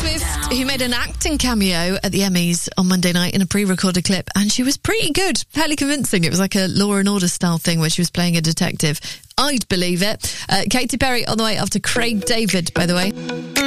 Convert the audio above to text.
Swift, who made an acting cameo at the Emmys on Monday night in a pre-recorded clip, and she was pretty good, fairly convincing. It was like a Law and Order style thing where she was playing a detective. I'd believe it. Katy Perry on the way after Craig David, by the way.